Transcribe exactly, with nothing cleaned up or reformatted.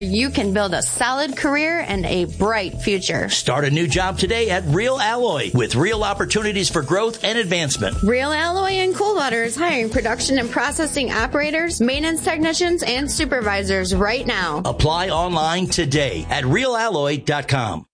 You can build a solid career and a bright future. Start a new job today at Real Alloy with real opportunities for growth and advancement. Real Alloy in Coldwater is hiring production and processing operators, maintenance technicians, and supervisors right now. Apply online today at real alloy dot com.